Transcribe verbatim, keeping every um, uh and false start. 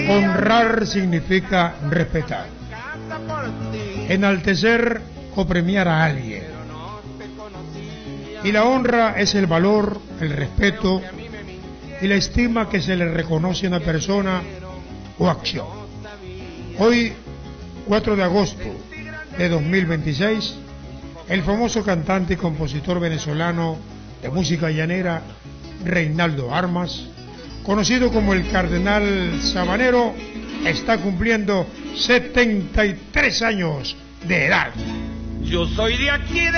Honrar significa respetar, enaltecer o premiar a alguien. Y la honra es el valor, el respeto y la estima que se le reconoce a una persona o acción. Hoy, cuatro de agosto de dos mil veintiséis, el famoso cantante y compositor venezolano de música llanera, Reinaldo Armas, conocido como el Cardenal Sabanero, está cumpliendo setenta y tres años de edad. Yo soy de aquí de